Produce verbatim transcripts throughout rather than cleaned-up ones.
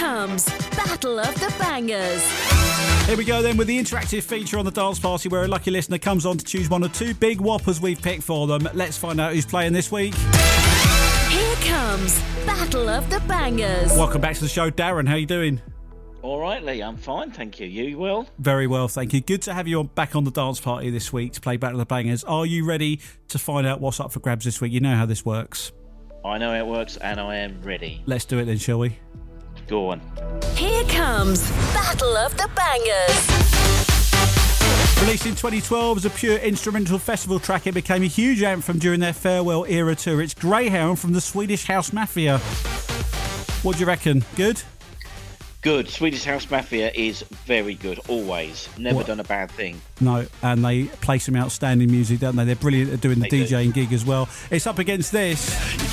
comes Battle of the Bangers. Here we go then with the interactive feature on the dance party where a lucky listener comes on to choose one of two big whoppers we've picked for them. Let's find out who's playing this week. Here comes Battle of the Bangers. Welcome back to the show, Darren. How you doing? All right, Lee, I'm fine, thank you. You well? Very well, thank you. Good to have you on, back on the dance party this week to play Battle of the Bangers. Are you ready to find out what's up for grabs this week? You know how this works. I know how it works and I am ready. Let's do it then, shall we? Go on. Here comes Battle of the Bangers. Released in twenty twelve as a pure instrumental festival track, it became a huge anthem during their farewell era tour. It's Greyhound from the Swedish House Mafia. What do you reckon? Good? Good. Swedish House Mafia is very good, always. Never What? done a bad thing. No, and they play some outstanding music, don't they? They're brilliant at doing the They do. DJing gig as well. It's up against this.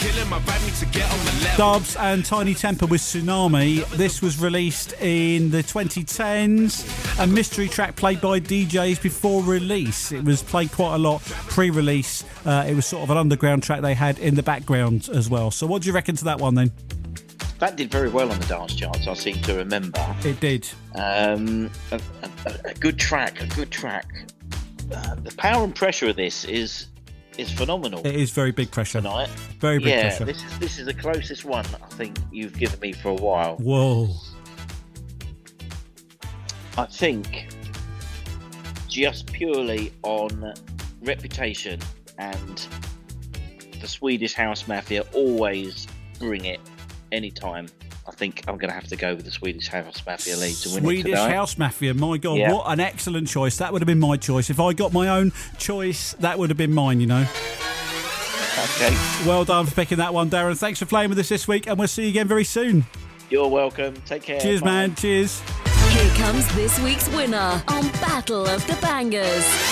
Dubs and Tiny Temper with Tsunami. This was released in the twenty tens. A mystery track played by D Js before release. It was played quite a lot pre-release. Uh, it was sort of an underground track they had in the background as well. So what do you reckon to that one then? That did very well on the dance charts, I seem to remember. It did. Um, a, a, a good track, a good track. Uh, the power and pressure of this is is phenomenal It is very big pressure. tonight. Very big yeah, pressure. this is this is the closest one I think you've given me for a while. Whoa. I think just purely on reputation and the Swedish House Mafia always bring it anytime. I think I'm going to have to go with the Swedish House Mafia lead to win Swedish it today. House Mafia, my God, Yeah. what an excellent choice. That would have been my choice. If I got my own choice, that would have been mine, you know. Okay, Well done for picking that one, Darren. Thanks for playing with us this week, and we'll see you again very soon. you're welcome. Take care. Cheers, Bye. man. Cheers. Here comes this week's winner on Battle of the Bangers.